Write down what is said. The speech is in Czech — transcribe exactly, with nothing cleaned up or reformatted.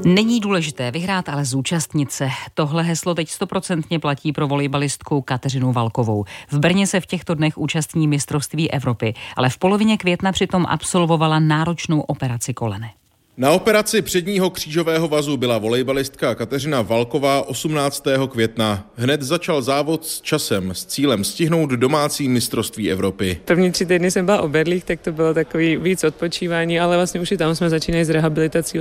Není důležité vyhrát, ale zúčastnit se. Tohle heslo teď stoprocentně platí pro volejbalistku Kateřinu Valkovou. V Brně se v těchto dnech účastní mistrovství Evropy, ale v polovině května přitom absolvovala náročnou operaci kolene. Na operaci předního křížového vazu byla volejbalistka Kateřina Valková osmnáctého května. Hned začal závod s časem s cílem stihnout domácí mistrovství Evropy. První tři týdny jsem byla o berlích, tak to bylo takový víc odpočívání, ale vlastně už i tam jsme začínali s rehabilitací.